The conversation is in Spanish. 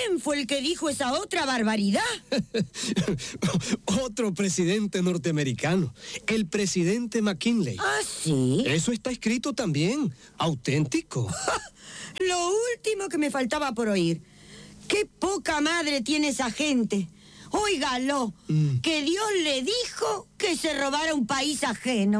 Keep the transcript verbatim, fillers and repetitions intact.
¿Quién fue el que dijo esa otra barbaridad? Otro presidente norteamericano, el presidente McKinley. ¿Ah, sí? Eso está escrito también, auténtico. Lo último que me faltaba por oír. ¡Qué poca madre tiene esa gente! Óigalo, mm. que Dios le dijo que se robara un país ajeno.